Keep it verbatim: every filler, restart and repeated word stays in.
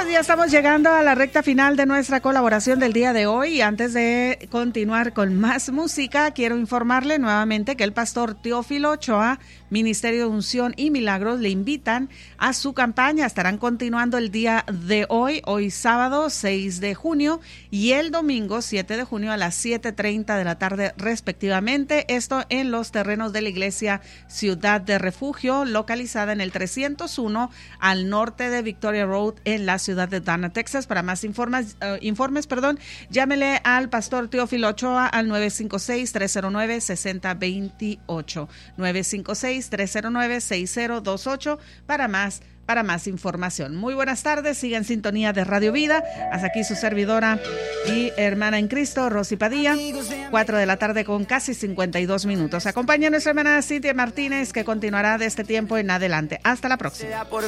amigos, ya estamos llegando a la recta final de nuestra colaboración del día de hoy y antes de continuar con más música, quiero informarle nuevamente que el pastor Teófilo Ochoa, Ministerio de Unción y Milagros, le invitan a su campaña. Estarán continuando el día de hoy, hoy sábado seis de junio y el domingo siete de junio a las siete treinta de la tarde respectivamente. Esto en los terrenos de la iglesia Ciudad de Refugio, localizada en el trescientos uno al norte de Victoria Road en la ciudad de Dana, Texas. Para más informes, uh, informes, perdón, llámele al pastor Teófilo Ochoa al nueve cinco seis, tres cero nueve, seis cero dos ocho, nueve cinco seis, tres cero nueve, seis cero dos ocho para más para más información. Muy buenas tardes, siga en sintonía de Radio Vida. Hasta aquí su servidora y hermana en Cristo, Rosy Padilla, cuatro de la tarde con casi cincuenta y dos minutos. Acompaña a nuestra hermana Cintia Martínez, que continuará de este tiempo en adelante. Hasta la próxima.